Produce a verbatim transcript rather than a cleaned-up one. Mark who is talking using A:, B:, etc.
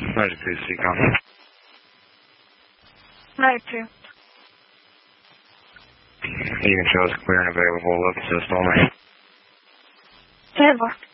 A: ninety-two, Seacom.
B: ninety-two.
A: You can show us clear and available. Look, assist only.
B: ten four.